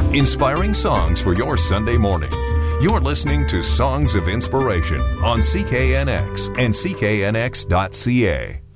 Inspiring songs for your Sunday morning. You're listening to Songs of Inspiration on CKNX and CKNX.ca.